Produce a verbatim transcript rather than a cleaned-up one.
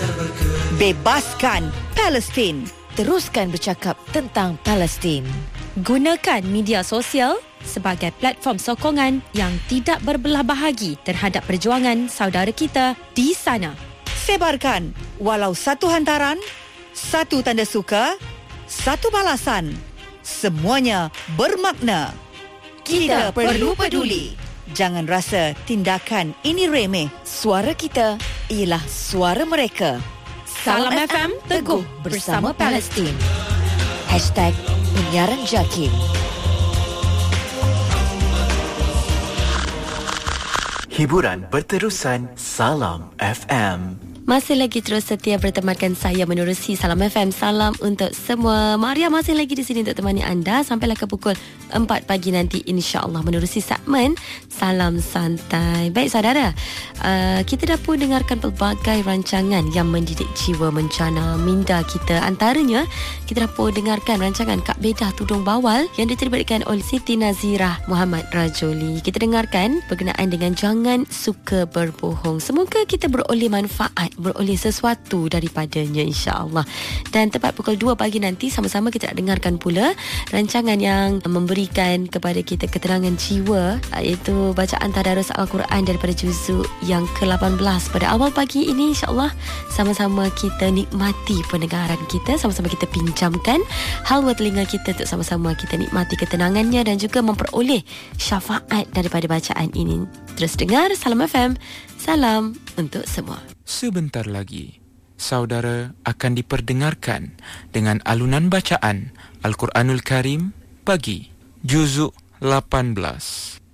Bebaskan Palestin. Teruskan bercakap tentang Palestin. Gunakan media sosial sebagai platform sokongan yang tidak berbelah bahagi terhadap perjuangan saudara kita di sana. Sebarkan walau satu hantaran, satu tanda suka, satu balasan. Semuanya bermakna. Kita perlu peduli. Jangan rasa tindakan ini remeh. Suara kita ialah suara mereka. Salam F M Teguh bersama Palestin. Hashtag Penyiaran Jakim. Hiburan berterusan. Salam F M. Masih lagi terus setia bertemankan saya menerusi Salam F M. Salam untuk semua. Maria masih lagi di sini untuk temani anda sampailah ke pukul empat pagi nanti, insya-Allah, menerusi segmen Salam Santai. Baik saudara, uh, kita dah pun dengarkan pelbagai rancangan yang mendidik jiwa mencana minda kita. Antaranya kita dah pun dengarkan rancangan Kak Bedah Tudung Bawal yang diterbitkan oleh Siti Nazirah Muhammad Rajoli. Kita dengarkan berkenaan dengan jangan suka berbohong. Semoga kita beroleh manfaat, beroleh sesuatu daripadanya, insya-Allah. Dan tepat pukul dua pagi nanti sama-sama kita nak dengarkan pula rancangan yang memberikan kepada kita keterangan jiwa, iaitu bacaan tadarus Al-Quran daripada juzuk yang ke lapan belas pada awal pagi ini, insya-Allah. Sama-sama kita nikmati pendengaran kita, sama-sama kita pinjamkan halwa telinga kita untuk sama-sama kita nikmati ketenangannya dan juga memperoleh syafaat daripada bacaan ini. Terus dengar Salam F M. Salam untuk semua. Sebentar lagi, saudara akan diperdengarkan dengan alunan bacaan Al-Quranul Karim pagi, juzuk lapan belas.